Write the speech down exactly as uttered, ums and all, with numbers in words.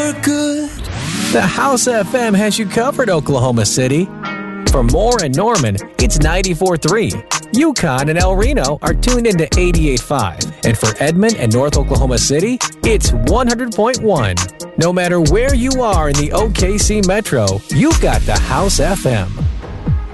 we're good. The House F M has you covered, Oklahoma City. For Moore and Norman, it's ninety-four point three. Yukon and El Reno are tuned into eighty-eight point five. And for Edmond and North Oklahoma City, it's one hundred point one. No matter where you are in the O K C Metro, you've got the House F M.